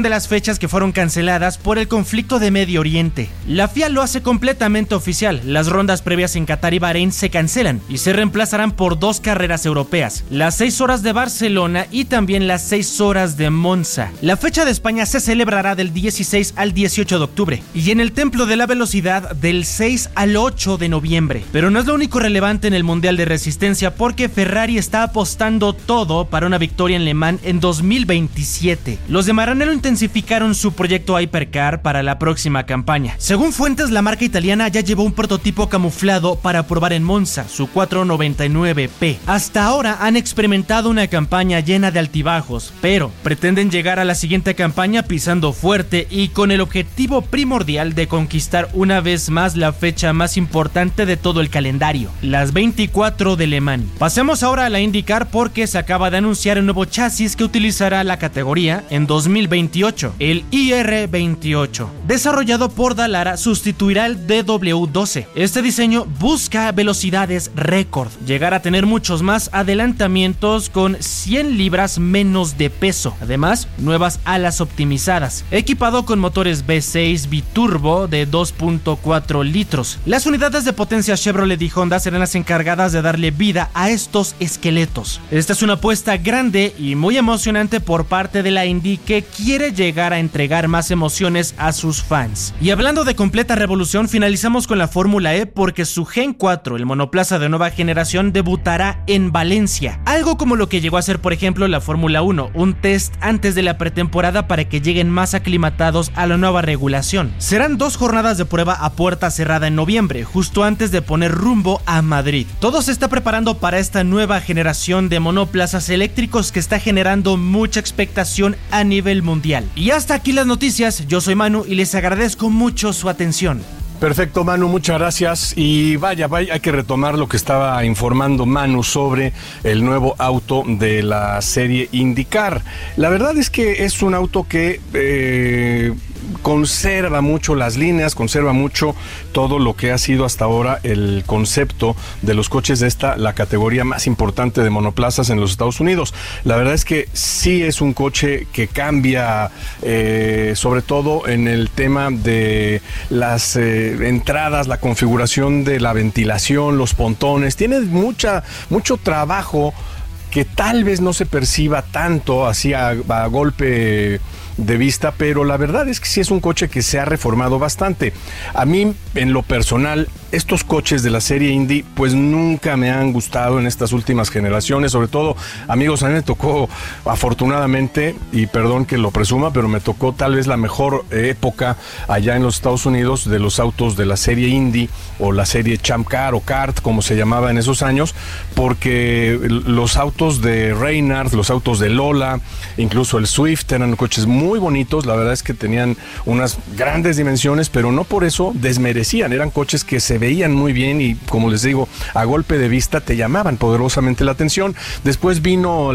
de las fechas que fueron canceladas por el conflicto de Medio Oriente. La FIA lo hace completamente oficial. Las rondas previas en Qatar y Bahrein se cancelan y se reemplazarán por 2 carreras europeas, las 6 horas de Barcelona y también las 6 horas de Monza. La fecha de España se celebrará del 16 al 18 de octubre y en el Templo de la Velocidad del 6 al 8 de noviembre. Pero no es lo único relevante en el Mundial de Resistencia, porque Ferrari está apostando todo para una victoria en Le Mans en 2027. Los de Maranello intensificaron su proyecto Hypercar para la próxima campaña. Según fuentes, la marca italiana ya llevó un prototipo camuflado para probar en Monza, su 499P. Hasta ahora han experimentado una campaña llena de altibajos, pero pretenden llegar a la siguiente campaña pisando fuerte y con el objetivo primordial de conquistar una vez más la fecha más importante de todo el calendario, las 24 de Le Mans. Pasemos ahora a la IndyCar, porque se acaba de anunciar un nuevo chasis que utilizará la categoría en 2028, el IR28. Desarrollado por Dallara, sustituirá el DW12. Este diseño busca velocidades récord, llegar a tener muchos más adelantamientos con 100 libras menos de peso. Además, nuevas alas optimizadas, equipado con motores V6 biturbo de 2.4 litros. Las unidades de potencia Chevrolet y Honda serán las encargadas de darle vida a estos esqueletos. Esta es una apuesta grande y muy emocionante por parte de la Indy, que quiere llegar a entregar más emociones a sus fans. Y hablando de completa revolución, finalizamos con la Fórmula E, porque su Gen 4, el monoplaza de nueva generación, debutará en Valencia. Algo como lo que llegó a ser, por ejemplo, la Fórmula 1, un test antes de la pretemporada para que lleguen más aclimatados a la nueva regulación. Serán 2 jornadas de prueba a puerta cerrada en noviembre, justo antes de poner rumbo a Madrid. Todo se está preparando para esta nueva generación de monoplazas eléctricos que está generando mucha expectación a nivel mundial. Y hasta aquí las noticias. Yo soy Manu y les agradezco mucho su atención. Perfecto, Manu, muchas gracias. Y vaya, hay que retomar lo que estaba informando Manu sobre el nuevo auto de la serie IndyCar. La verdad es que es un auto que conserva mucho las líneas, conserva mucho todo lo que ha sido hasta ahora el concepto de los coches de la categoría más importante de monoplazas en los Estados Unidos. La verdad es que sí es un coche que cambia, sobre todo en el tema de las entradas, la configuración de la ventilación, los pontones. Tiene mucho trabajo que tal vez no se perciba tanto así a golpe de vista, pero la verdad es que sí es un coche que se ha reformado bastante. A mí, en lo personal, estos coches de la serie Indy pues nunca me han gustado en estas últimas generaciones. Sobre todo, amigos, a mí me tocó, afortunadamente, y perdón que lo presuma, pero me tocó tal vez la mejor época allá en los Estados Unidos de los autos de la serie Indy o la serie Champ Car o Kart, como se llamaba en esos años, porque los autos de Reynard, los autos de Lola, incluso el Swift, eran coches muy bonitos. La verdad es que tenían unas grandes dimensiones, pero no por eso desmerecían. Eran coches que se veían muy bien y, como les digo, a golpe de vista te llamaban poderosamente la atención. Después vino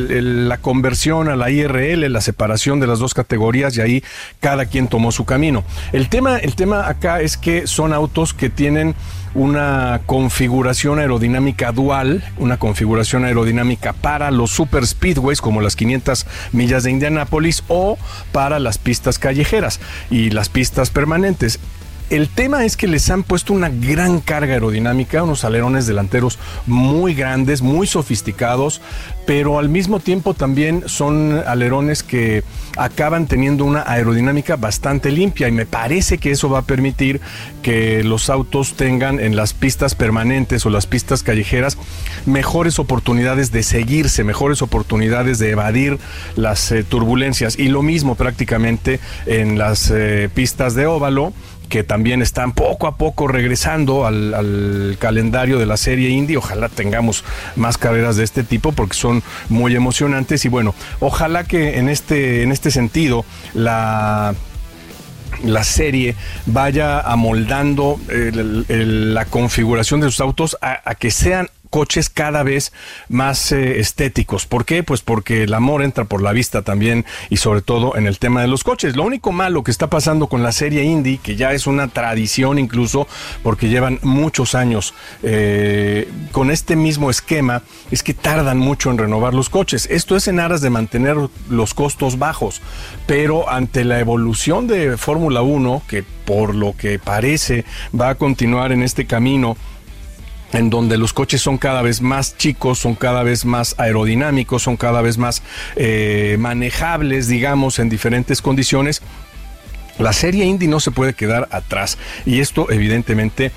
la conversión a la IRL, la separación de las dos categorías, y ahí cada quien tomó su camino. El tema acá es que son autos que tienen una configuración aerodinámica dual, una configuración aerodinámica para los super speedways como las 500 millas de Indianápolis o para las pistas callejeras y las pistas permanentes. El tema es que les han puesto una gran carga aerodinámica, unos alerones delanteros muy grandes, muy sofisticados, pero al mismo tiempo también son alerones que acaban teniendo una aerodinámica bastante limpia, y me parece que eso va a permitir que los autos tengan en las pistas permanentes o las pistas callejeras mejores oportunidades de seguirse, mejores oportunidades de evadir las turbulencias, y lo mismo prácticamente en las pistas de óvalo, que también están poco a poco regresando al calendario de la serie Indy. Ojalá tengamos más carreras de este tipo porque son muy emocionantes, y bueno, ojalá que en este sentido la serie vaya amoldando la configuración de sus autos a que sean coches cada vez más estéticos. ¿Por qué? Pues porque el amor entra por la vista también, y sobre todo en el tema de los coches. Lo único malo que está pasando con la serie Indy, que ya es una tradición incluso, porque llevan muchos años con este mismo esquema, es que tardan mucho en renovar los coches. Esto es en aras de mantener los costos bajos, pero ante la evolución de Fórmula 1, que por lo que parece va a continuar en este camino, en donde los coches son cada vez más chicos, son cada vez más aerodinámicos, son cada vez más manejables, digamos, en diferentes condiciones, la serie Indy no se puede quedar atrás, y esto evidentemente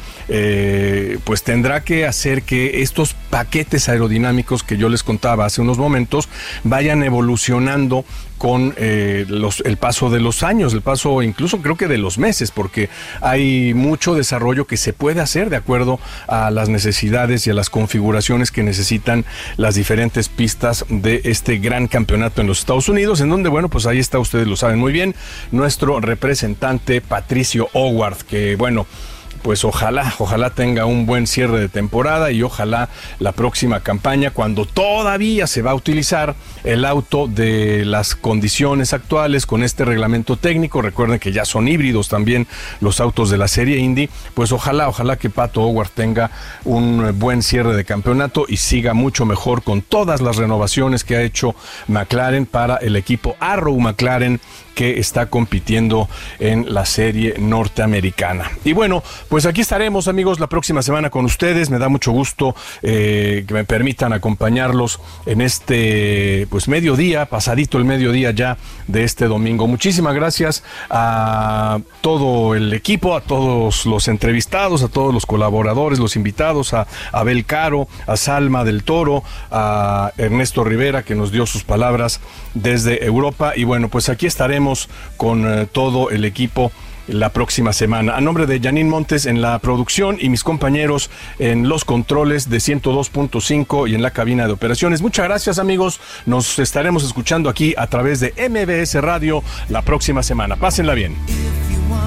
pues tendrá que hacer que estos paquetes aerodinámicos que yo les contaba hace unos momentos vayan evolucionando con el paso de los años, el paso incluso creo que de los meses, porque hay mucho desarrollo que se puede hacer de acuerdo a las necesidades y a las configuraciones que necesitan las diferentes pistas de este gran campeonato en los Estados Unidos, en donde, bueno, pues ahí está, ustedes lo saben muy bien, nuestro representante Patricio Howard, que bueno, pues ojalá tenga un buen cierre de temporada, y ojalá la próxima campaña, cuando todavía se va a utilizar el auto de las condiciones actuales con este reglamento técnico, recuerden que ya son híbridos también los autos de la serie Indy, pues ojalá que Pato Howard tenga un buen cierre de campeonato y siga mucho mejor con todas las renovaciones que ha hecho McLaren para el equipo Arrow McLaren, que está compitiendo en la serie norteamericana. Y bueno, pues aquí estaremos, amigos, la próxima semana con ustedes. Me da mucho gusto que me permitan acompañarlos en este pues mediodía, pasadito el mediodía ya de este domingo. Muchísimas gracias a todo el equipo, a todos los entrevistados, a todos los colaboradores, los invitados, a Abel Caro, a Salma del Toro, a Ernesto Rivera, que nos dio sus palabras desde Europa. Y bueno, pues aquí estaremos con todo el equipo la próxima semana. A nombre de Janine Montes en la producción y mis compañeros en los controles de 102.5 y en la cabina de operaciones. Muchas gracias, amigos. Nos estaremos escuchando aquí a través de MBS Radio la próxima semana. Pásenla bien.